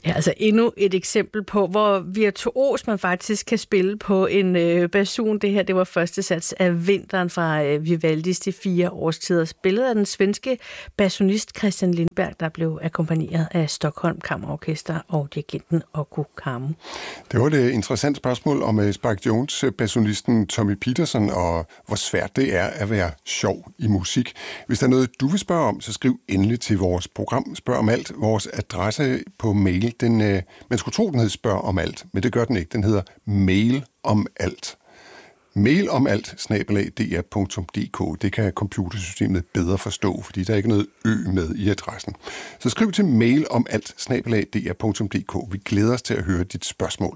Ja, altså endnu et eksempel på, hvor virtuos man faktisk kan spille på en basun. Det her, det var første sats af Vinteren fra Vivaldis De 4 årstider. Spillet af den svenske basunist Christian Lindberg, der blev akkompagneret af Stockholm Kammerorkester og dirigenten Okko Kammo. Det var et interessant spørgsmål om Spike Jones, basunisten Tommy Peterson, og hvor svært det er at være sjov i musik. Hvis der er noget, du vil spørge om, så skriv endelig til vores program Spørg om alt. Vores adresse på mail, man skulle tro, den hed Spørg om alt, men det gør den ikke. Den hedder Mail om alt. Mail om alt@dr.dk. Det kan computersystemet bedre forstå, fordi der er ikke noget ø med i adressen. Så skriv til mail om alt@dr.dk. Vi glæder os til at høre dit spørgsmål.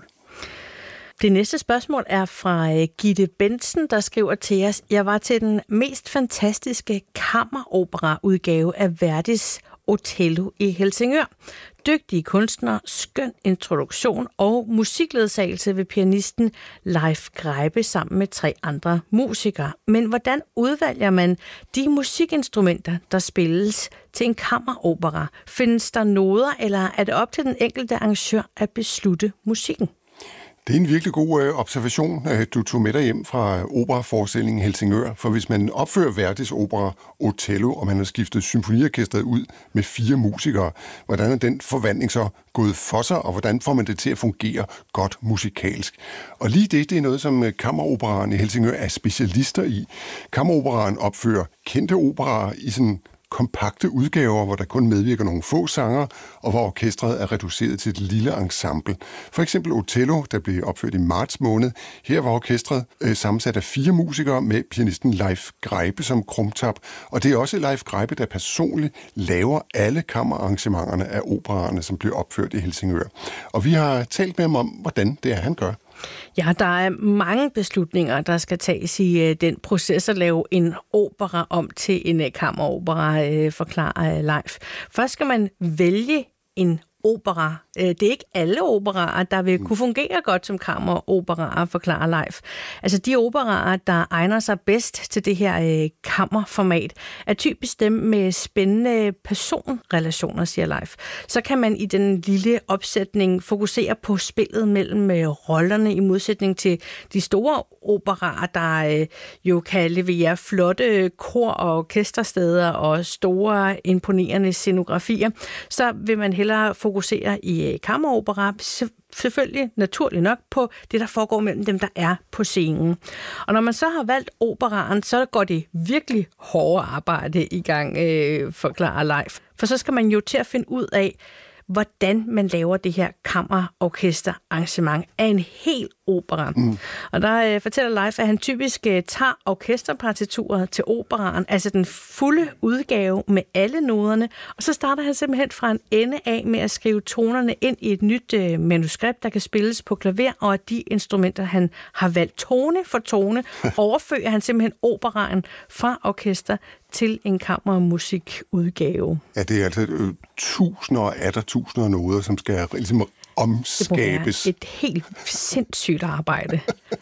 Det næste spørgsmål er fra Gitte Bensen, der skriver til os: Jeg var til den mest fantastiske kammeropera-udgave af Verdis Otello i Helsingør. Dygtige kunstnere, skøn introduktion og musikledsagelse ved pianisten Leif Greibe sammen med 3 andre musikere. Men hvordan udvælger man de musikinstrumenter, der spilles til en kammeropera? Findes der noder, eller er det op til den enkelte arrangør at beslutte musikken? Det er en virkelig god observation, du tog med dig hjem fra operaforestillingen Helsingør. For hvis man opfører Verdis opera Otello, og man har skiftet symfoniorkestret ud med 4 musikere, hvordan er den forvandling så gået for sig, og hvordan får man det til at fungere godt musikalsk? Og lige det er noget, som Kammeroperaen i Helsingør er specialister i. Kammeroperaen opfører kendte operaer i sådan kompakte udgaver, hvor der kun medvirker nogle få sanger, og hvor orkestret er reduceret til et lille ensemble. For eksempel Otello, der blev opført i marts måned. Her var orkestret sammensat af 4 musikere med pianisten Leif Greibe som krumtap. Og det er også Leif Greibe, der personligt laver alle kammerarrangementerne af operaerne, som bliver opført i Helsingør. Og vi har talt med ham om, hvordan det er, han gør. Ja, der er mange beslutninger, der skal tages i den proces at lave en opera om til en kammeropera, forklarer Leif. Først skal man vælge en opera. Det er ikke alle operaer, der vil kunne fungere godt som kammeroperaer, forklarer Leif. Altså de operaer, der egner sig bedst til det her kammerformat, er typisk dem med spændende personrelationer, siger Leif. Så kan man i den lille opsætning fokusere på spillet mellem rollerne i modsætning til de store operaer, der jo kan levere flotte kor- og orkestersteder og store imponerende scenografier. Så vil man hellere fokusere i kammeropera, selvfølgelig naturligt nok på det, der foregår mellem dem, der er på scenen. Og når man så har valgt operaen, så går det virkelig hårde arbejde i gang, forklarer Leif. For så skal man jo til at finde ud af, hvordan man laver det her kammerorkesterarrangement af en hel opera. Og der fortæller Leif, at han typisk tager orkesterpartituret til operaen, altså den fulde udgave med alle noderne, og så starter han simpelthen fra en ende af med at skrive tonerne ind i et nyt manuskript, der kan spilles på klaver, og af de instrumenter, han har valgt tone for tone, overfører han simpelthen operaen fra orkester til en kammermusikudgave. Ja, det er altså tusinder og atter tusinder af noder, som skal ligesom omskabes. Det er et helt sindssygt arbejde.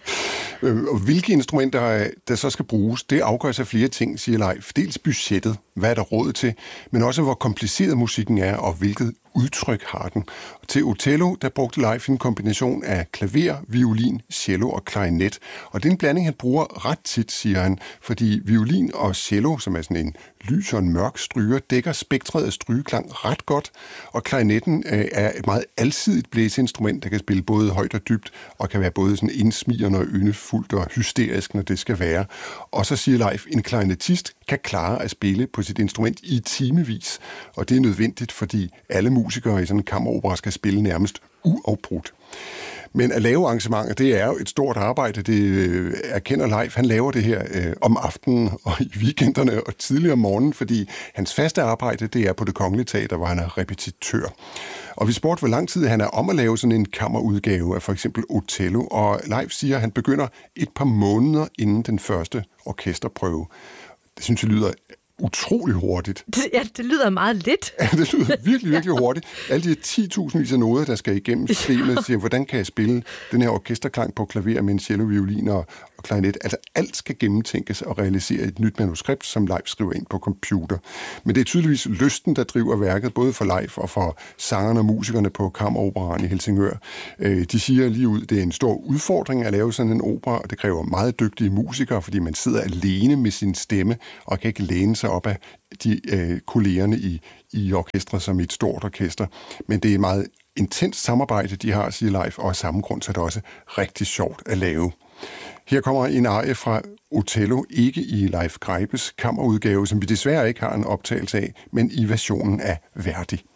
Og hvilke instrumenter, der så skal bruges, det afgøres af flere ting, siger Leif. Dels budgettet, hvad er der råd til, men også hvor kompliceret musikken er, og hvilket udtryk har den. Og til Otello, der brugte Leif en kombination af klaver, violin, cello og klarinet. Og det er en blanding, han bruger ret tit, siger han, fordi violin og cello, som er sådan en lys og en mørk stryger, dækker spektret af strygeklang ret godt, og klarinetten er et meget alsidigt blæseinstrument, der kan spille både højt og dybt, og kan være både sådan indsmirrende og yndefuldt og hysterisk, når det skal være. Og så siger Leif, en klarinetist kan klare at spille på sit instrument i timevis, og det er nødvendigt, fordi alle musikere i sådan en kammeropera skal spille nærmest uafbrudt. Men at lave arrangementer, det er jo et stort arbejde, det erkender Leif. Han laver det her om aftenen og i weekenderne og tidligere om morgenen, fordi hans faste arbejde, det er på Det Kongelige Teater, hvor han er repetitør. Og vi spurgte, hvor lang tid han er om at lave sådan en kammerudgave af for eksempel Otello, og Leif siger, at han begynder et par måneder inden den første orkesterprøve. Det synes jeg lyder utrolig hurtigt. Ja, det lyder meget lidt. Ja, det lyder virkelig, virkelig hurtigt. Alle de 10.000 af noder, der skal igennem systemet, siger, hvordan kan jeg spille den her orkesterklang på klaver med en cello, violin og og klarinet. Altså alt skal gennemtænkes og realisere et nyt manuskript, som Leif skriver ind på computer. Men det er tydeligvis lysten, der driver værket, både for Leif og for sangerne og musikerne på Kammeroperaen i Helsingør. De siger lige ud, det er en stor udfordring at lave sådan en opera, og det kræver meget dygtige musikere, fordi man sidder alene med sin stemme og kan ikke læne sig op af de kollegerne i orkestret som i et stort orkester. Men det er et meget intens samarbejde, de har, siger Leif, og af samme grund så er det også rigtig sjovt at lave. Her kommer en arie fra Otello, ikke i Leif Greipes kammerudgave, som vi desværre ikke har en optagelse af, men i versionen af Verdi.